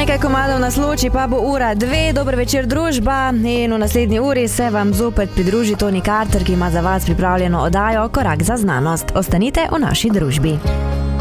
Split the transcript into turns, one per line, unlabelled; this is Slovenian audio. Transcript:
nekaj komadov nas loči, pa bo ura 2. Dober večer, družba. In v naslednji uri se vam zopet pridruži Tony Carter, ki ima za vas pripravljeno oddajo Korak za znanost. Ostanite v naši družbi.